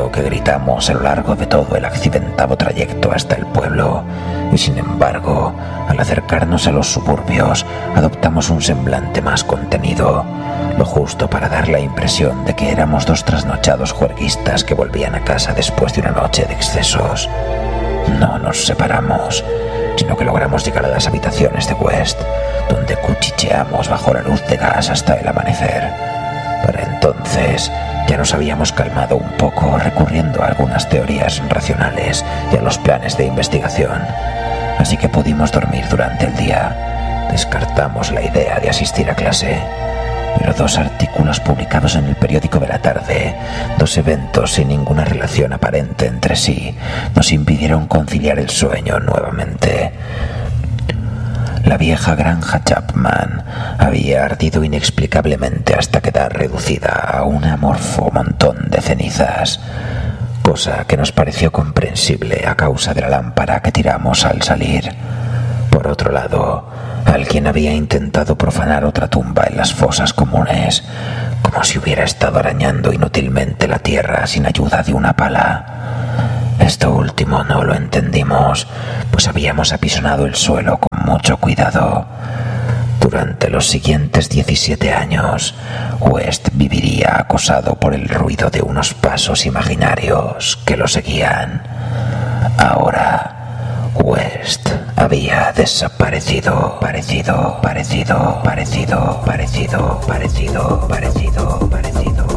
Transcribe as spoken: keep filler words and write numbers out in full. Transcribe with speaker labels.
Speaker 1: seguro que gritamos a lo largo de todo el accidentado trayecto hasta el pueblo, y sin embargo, al acercarnos a los suburbios, adoptamos un semblante más contenido, lo justo para dar la impresión de que éramos dos trasnochados juerguistas que volvían a casa después de una noche de excesos. No nos separamos, sino que logramos llegar a las habitaciones de West, donde cuchicheamos bajo la luz de gas hasta el amanecer. Para entonces ya nos habíamos calmado un poco, recurriendo a algunas teorías racionales y a los planes de investigación, así que pudimos dormir durante el día. Descartamos la idea de asistir a clase, pero dos artículos publicados en el periódico de la tarde, dos eventos sin ninguna relación aparente entre sí, nos impidieron conciliar el sueño nuevamente. La vieja granja Chapman había ardido inexplicablemente hasta quedar reducida a un amorfo montón de cenizas, cosa que nos pareció comprensible a causa de la lámpara que tiramos al salir. Por otro lado, alguien había intentado profanar otra tumba en las fosas comunes, como si hubiera estado arañando inútilmente la tierra sin ayuda de una pala. Esto último no lo entendimos, pues habíamos apisonado el suelo con mucho cuidado. Durante los siguientes diecisiete años, West viviría acosado por el ruido de unos pasos imaginarios que lo seguían. Ahora, West había desaparecido, parecido, parecido, parecido, parecido, parecido, parecido, parecido.